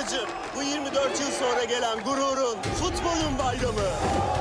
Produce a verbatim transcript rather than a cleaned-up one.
Yıldız'cığım, bu yirmi dört yıl sonra gelen gururun, futbolun bayramı.